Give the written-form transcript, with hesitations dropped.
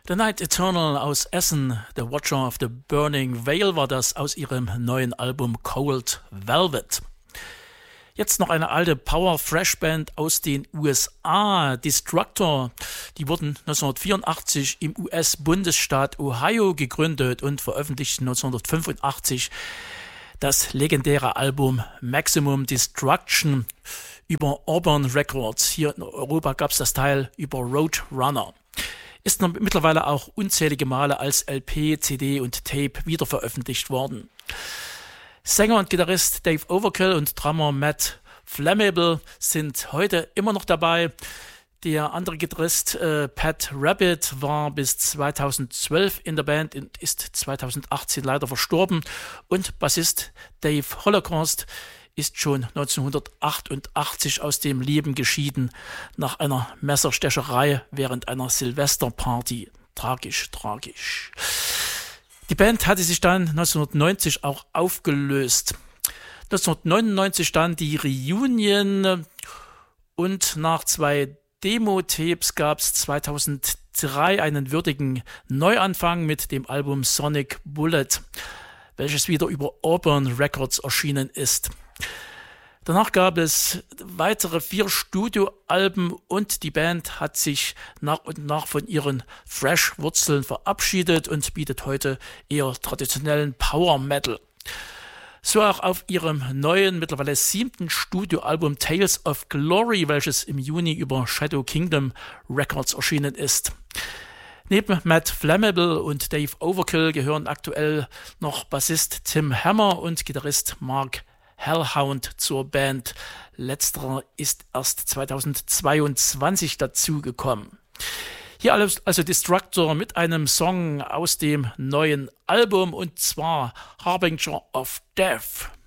The Night Eternal aus Essen, The Watcher of the Burning Veil war das aus ihrem neuen Album Cold Velvet. Jetzt noch eine alte Power-Thrash-Band aus den USA, Destructor. Die wurden 1984 im US-Bundesstaat Ohio gegründet und veröffentlichten 1985 das legendäre Album Maximum Destruction über Urban Records. Hier in Europa gab es das Teil über Roadrunner. Ist noch mittlerweile auch unzählige Male als LP, CD und Tape wiederveröffentlicht worden. Sänger und Gitarrist Dave Overkill und Drummer Matt Flammable sind heute immer noch dabei. Der andere Gitarrist Pat Rabbit war bis 2012 in der Band und ist 2018 leider verstorben. Und Bassist Dave Holocaust ist schon 1988 aus dem Leben geschieden nach einer Messerstecherei während einer Silvesterparty. Tragisch, tragisch. Die Band hatte sich dann 1990 auch aufgelöst. 1999 dann die Reunion und nach 2 Demo-Tapes gab es 2003 einen würdigen Neuanfang mit dem Album Sonic Bullet, welches wieder über Urban Records erschienen ist. Danach gab es weitere 4 Studioalben und die Band hat sich nach und nach von ihren Thrash-Wurzeln verabschiedet und bietet heute eher traditionellen Power Metal. So auch auf ihrem neuen, mittlerweile 7. Studioalbum Tales of Glory, welches im Juni über Shadow Kingdom Records erschienen ist. Neben Matt Flammable und Dave Overkill gehören aktuell noch Bassist Tim Hammer und Gitarrist Mark Hellhound zur Band. Letzterer ist erst 2022 dazugekommen. Hier also Destructor mit einem Song aus dem neuen Album und zwar Harbinger of Death.